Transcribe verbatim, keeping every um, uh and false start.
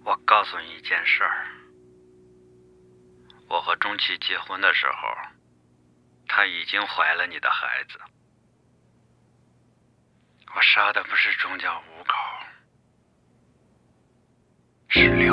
我告诉你一件事儿，我和钟琪结婚的时候，她已经怀了你的孩子。我杀的不是钟家五口，是六。